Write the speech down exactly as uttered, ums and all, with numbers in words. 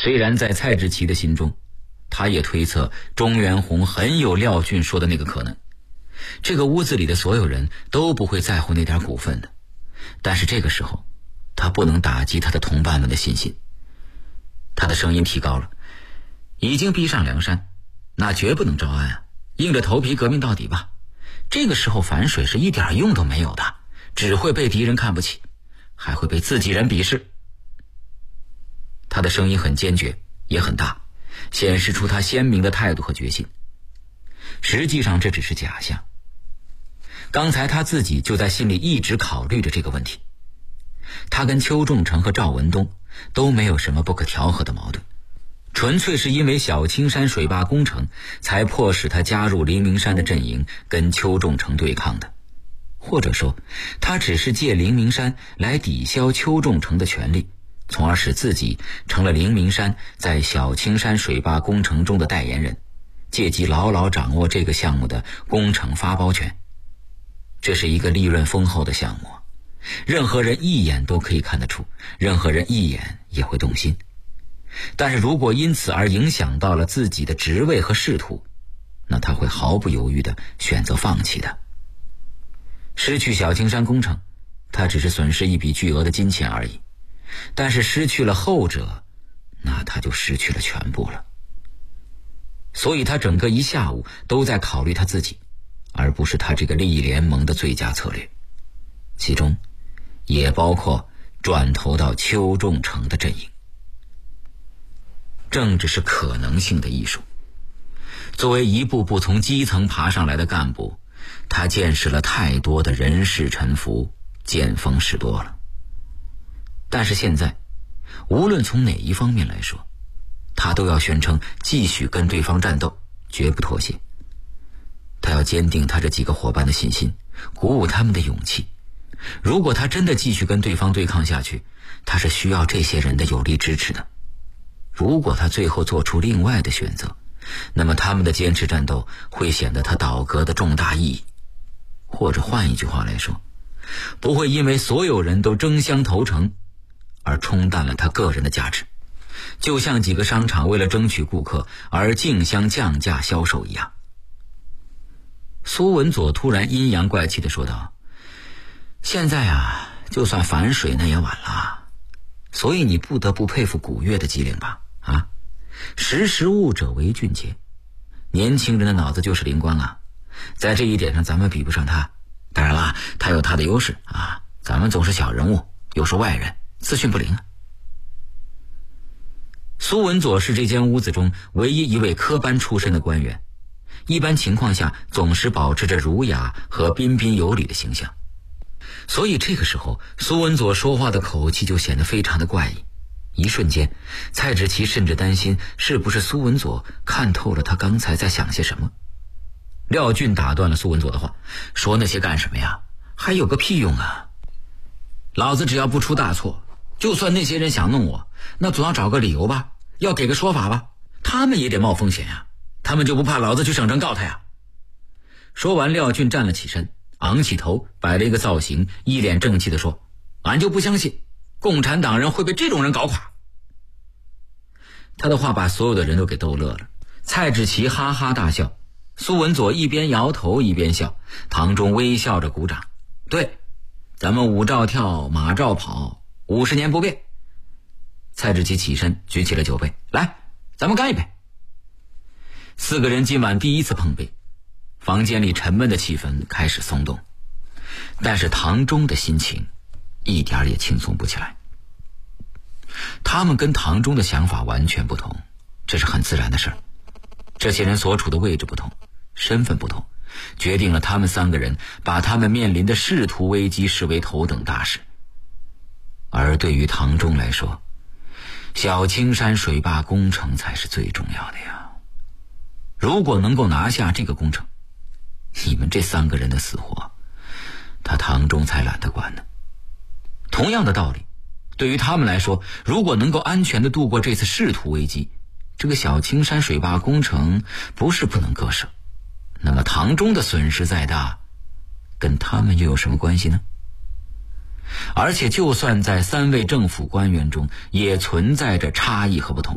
虽然在蔡志奇的心中，他也推测钟元红很有廖俊说的那个可能，这个屋子里的所有人都不会在乎那点股份的，但是这个时候他不能打击他的同伴们的信心。他的声音提高了，已经逼上梁山，那绝不能招安啊，硬着头皮革命到底吧。这个时候反水是一点用都没有的，只会被敌人看不起，还会被自己人鄙视。他的声音很坚决也很大，显示出他鲜明的态度和决心。实际上这只是假象，刚才他自己就在心里一直考虑着这个问题。他跟邱仲成和赵文东都没有什么不可调和的矛盾，纯粹是因为小青山水坝工程才迫使他加入黎明山的阵营跟邱仲成对抗的，或者说他只是借黎明山来抵消邱仲成的权利，从而使自己成了黎明山在小青山水坝工程中的代言人，借机牢牢掌握这个项目的工程发包权。这是一个利润丰厚的项目，任何人一眼都可以看得出，任何人一眼也会动心。但是如果因此而影响到了自己的职位和仕途，那他会毫不犹豫地选择放弃的。失去小青山工程，他只是损失一笔巨额的金钱而已，但是失去了后者，那他就失去了全部了。所以他整个一下午都在考虑他自己，而不是他这个利益联盟的最佳策略，其中也包括转投到邱仲成的阵营。政治是可能性的艺术，作为一步步从基层爬上来的干部，他见识了太多的人事沉浮，见风使舵了。但是现在无论从哪一方面来说，他都要宣称继续跟对方战斗，绝不妥协。他要坚定他这几个伙伴的信心，鼓舞他们的勇气。如果他真的继续跟对方对抗下去，他是需要这些人的有力支持的。如果他最后做出另外的选择，那么他们的坚持战斗会显得他倒戈的重大意义。或者换一句话来说，不会因为所有人都争相投诚而冲淡了他个人的价值，就像几个商场为了争取顾客而竞相降价销售一样。苏文佐突然阴阳怪气地说道，现在啊，就算反水那也晚了，所以你不得不佩服古月的机灵吧？啊，识时务者为俊杰，年轻人的脑子就是灵光啊，在这一点上咱们比不上他。当然了，他有他的优势啊，咱们总是小人物，又是外人，资讯不灵啊。苏文佐是这间屋子中唯一一位科班出身的官员，一般情况下总是保持着儒雅和彬彬有礼的形象，所以这个时候苏文佐说话的口气就显得非常的怪异。一瞬间，蔡志奇甚至担心是不是苏文佐看透了他刚才在想些什么。廖俊打断了苏文佐的话，说那些干什么呀？还有个屁用啊！老子只要不出大错，就算那些人想弄我，那总要找个理由吧，要给个说法吧，他们也得冒风险呀，他们就不怕老子去省城告他呀？说完，廖俊站了起身，昂起头，摆了一个造型，一脸正气地说，俺就不相信共产党人会被这种人搞垮。他的话把所有的人都给逗乐了，蔡志奇哈哈大笑，苏文佐一边摇头一边笑，堂中微笑着鼓掌。对，咱们舞照跳，马照跑，五十年不变。蔡志奇起身举起了酒杯，来，咱们干一杯。四个人今晚第一次碰杯，房间里沉闷的气氛开始松动，但是堂中的心情一点也轻松不起来。他们跟堂中的想法完全不同，这是很自然的事儿。这些人所处的位置不同，身份不同，决定了他们三个人把他们面临的仕途危机视为头等大事。而对于堂中来说，小青山水坝工程才是最重要的呀。如果能够拿下这个工程，你们这三个人的死活，他堂中才懒得管呢。同样的道理，对于他们来说，如果能够安全地度过这次仕途危机，这个小青山水坝工程不是不能割舍，那么堂中的损失再大，跟他们又有什么关系呢？而且就算在三位政府官员中，也存在着差异和不同。